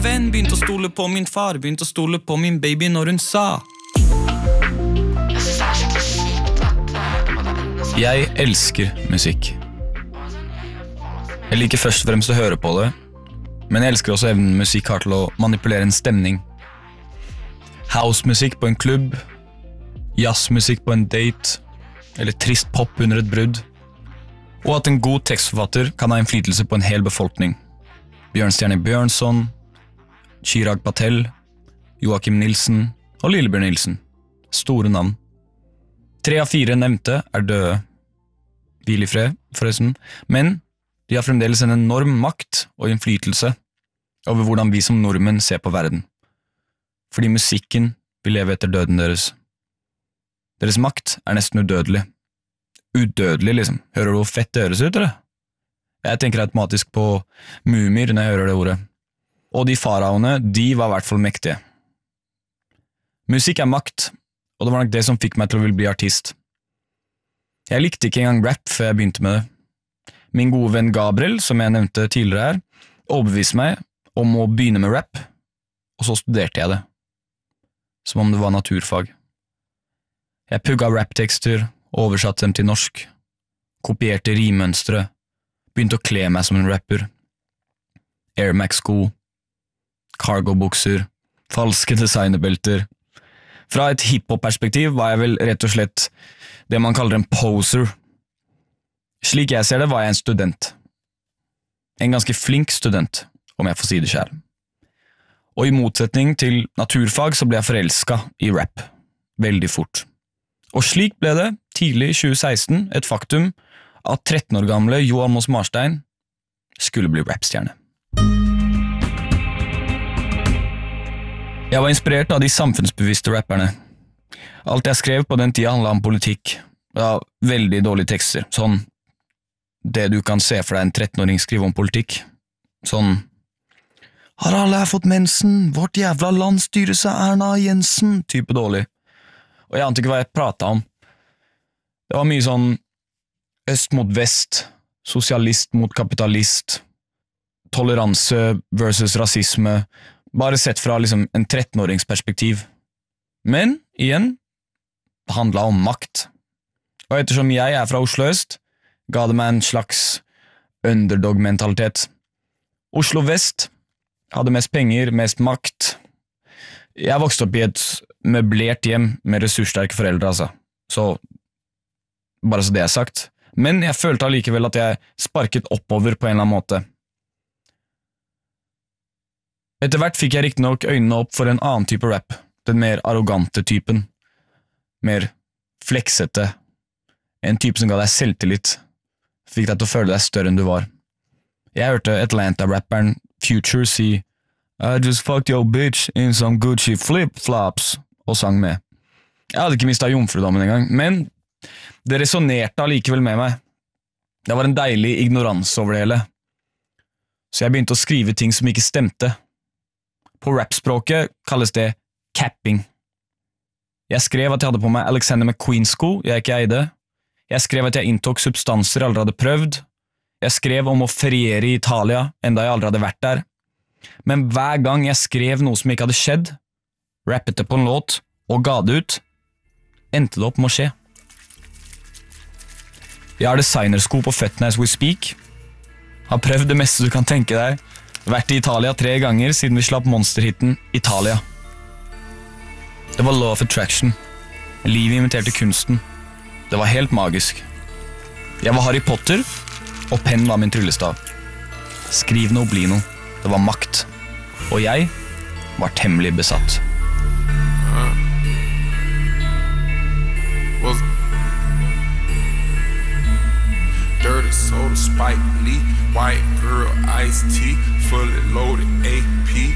venn, begynte å stole på min far, begynte å stole på min baby når hun sa. Jeg synes det skikkelig kjipt at de måtte ha vennene sånn. Jeg elsker musikk. Jeg liker først og fremst å høre på det, men jeg elsker også evnen musikk har til å manipulere en stemning. Housemusikk på en klubb, jazzmusikk på en date, eller trist pop under et brudd. Og at en god tekstforfatter kan ha innflytelse på en hel befolkning. Bjørnstjerne Bjørnson, Chirag Patel, Joakim Nilsen og Lillebjørn Nilsen. Store navn. 3 av 4 nevnte er døde. Hvil i fred, forresten. Men de har fremdeles en enorm makt og innflytelse over hvordan vi som nordmenn ser på verden. Fordi musikken vil leve etter døden deres. Deres makt er nesten udødelig. Udødelig, liksom. Hører du hvor fett det høres ut, eller? Jeg tenker automatisk på mumier når jeg hører det ordet. Og de faraoene, de var i hvert fall mektige. Musikk er makt, og det var nok det som fikk meg til å ville bli artist. Jeg likte ikke engang rap før jeg begynte med det. Min gode venn Gabriel, som jeg nevnte tidligere her, overbeviste meg om å begynne med rap, og så studerte jeg det. Som om det var naturfag. Jeg pugga raptekster, oversatte dem til norsk, kopierte rimmønstre, begynte å kle meg som en rapper. Air Max-sko, cargo-bukser, falske designerbelter. Fra et hiphop-perspektiv var jeg vel rett og slett det man kaller en poser. Slik jeg ser det var jeg en student. En ganske flink student, om jeg får si det selv. Og i motsetning til naturfag så ble jeg forelsket i rap. Veldig fort. Og slik ble det, tidlig i 2016, et faktum at 13 år gamle Jo Almaas Marstein skulle bli rapstjerne. Jeg var inspirert av de samfunnsbevisste rapperne. Alt jeg skrev på den tida handlet om politikk. Ja, veldig dårlige tekster. Sånn, det du kan se for deg en 13-åring skrive om politikk. Sånn, har alle her fått mensen? Vårt jævla land styres av Erna Jensen? Type dårlig. Og jeg ante ikke hva jeg pratet om. Det var mye sånn øst mot vest, sosialist mot kapitalist, toleranse versus rasisme, bare sett fra liksom en 13-årings perspektiv. Men, igjen, det handlet om makt. Og ettersom jeg er fra Oslo øst, ga det meg en slags underdog-mentalitet. Oslo vest hadde mest penger, mest makt. Jeg vokste opp i et møblert hjem med ressurssterke foreldre, altså. Så, bare så det er sagt. Men jeg følte allikevel at jeg sparket oppover på en eller annen måte. Etter hvert fikk jeg riktignok øynene opp for en annen type rap, den mer arrogante typen. Mer fleksete. En type som ga deg selvtillit. Fikk deg til å føle deg større enn du var. Jeg hørte Atlanta-rapperen Future si I just fucked your bitch in some Gucci flip-flops og sang med. Jeg hadde ikke mistet jomfrudommen engang, men det resonerte allikevel med meg. Det var en deilig ignorans over det hele. Så jeg begynte å skrive ting som ikke stemte. På rapspråket kalles det capping. Jeg skrev at jeg hadde på meg Alexander McQueen-sko jeg ikke eide. Jeg skrev at jeg inntok substanser jeg aldri hadde prøvd. Jeg skrev om å feriere i Italia, enda jeg aldri hadde vært der. Men hver gang jeg skrev noe som ikke hadde skjedd, rappet det på en låt og ga det ut, endte det opp med å skje. Jeg har designersko på føttene as we speak. Har prøvd det meste du kan tenke deg. Vært i Italia 3 ganger siden vi slapp monsterhitten Italia. Det var law of attraction. Livet imiterte kunsten. Det var helt magisk. Jeg var Harry Potter, og penn var min tryllestav. Skriv noe, bli noe. Det var makt. Og jeg var temmelig besatt. Dirty soda, Spike Lee, white girl, iced tea, fully loaded AP.